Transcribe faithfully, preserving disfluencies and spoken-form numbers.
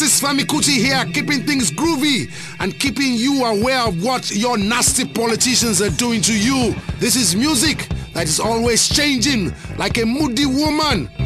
is Femi Kuti here, keeping things groovy and keeping you aware of what your nasty politicians are doing to you. This is music that is always changing, like a moody woman.